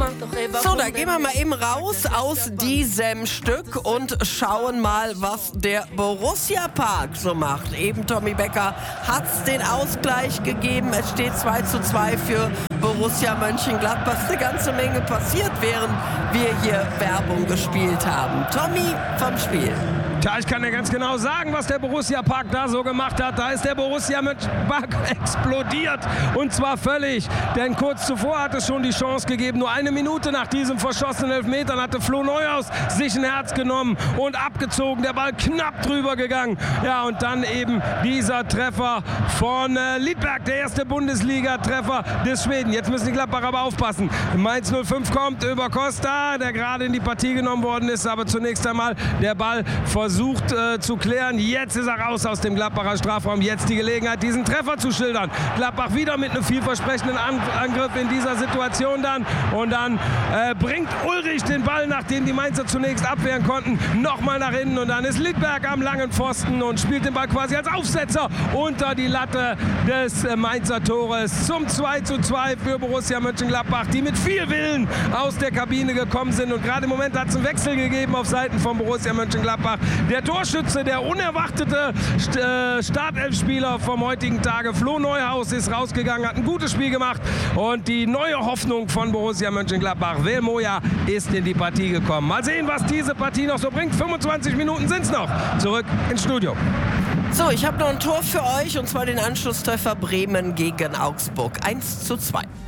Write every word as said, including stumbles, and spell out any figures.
So, da gehen wir mal eben raus aus diesem Stück und schauen mal, was der Borussia Park so macht. Eben Tommy Becker hat's den Ausgleich gegeben. Es steht zwei zu zwei für Borussia Mönchengladbach. Eine ganze Menge passiert, während wir hier Werbung gespielt haben. Tommy vom Spiel. Tja, ich kann dir ganz genau sagen, was der Borussia Park da so gemacht hat. Da ist der Borussia Mönchengladbach explodiert, und zwar völlig. Denn kurz zuvor hat es schon die Chance gegeben. Nur eine Minute nach diesem verschossenen Elfmetern hatte Flo Neuhaus sich ein Herz genommen und abgezogen. Der Ball knapp drüber gegangen. Ja, und dann eben dieser Treffer von äh, Lidberg, der erste Bundesliga-Treffer des Schweden. Jetzt müssen die Gladbacher aber aufpassen. Mainz null fünf kommt über Costa, der gerade in die Partie genommen worden ist. Aber zunächst einmal der Ball versucht äh, zu klären. Jetzt ist er raus aus dem Gladbacher Strafraum. Jetzt die Gelegenheit, diesen Treffer zu schildern. Gladbach wieder mit einem vielversprechenden An Angriff in dieser Situation dann. Und dann äh, bringt Ulrich den Ball, nachdem die Mainzer zunächst abwehren konnten, nochmal nach innen. Und dann ist Lidberg am langen Pfosten und spielt den Ball quasi als Aufsetzer unter die Latte des äh, Mainzer Tores zum zwei zu zwei für Borussia Mönchengladbach, die mit viel Willen aus der Kabine gekommen sind. Und gerade im Moment hat es einen Wechsel gegeben auf Seiten von Borussia Mönchengladbach. Der Torschütze, der unerwartete St äh, Startelfspieler vom heutigen Tage, Flo Neuhaus, ist rausgegangen, hat ein gutes Spiel gemacht. Und die neue Hoffnung von Borussia Mönchengladbach, Will Moja, ist in die Partie gekommen. Mal sehen, was diese Partie noch so bringt. fünfundzwanzig Minuten sind es noch. Zurück ins Studio. So, ich habe noch ein Tor für euch, und zwar den Anschlusstreffer Bremen gegen Augsburg. eins zu zwei.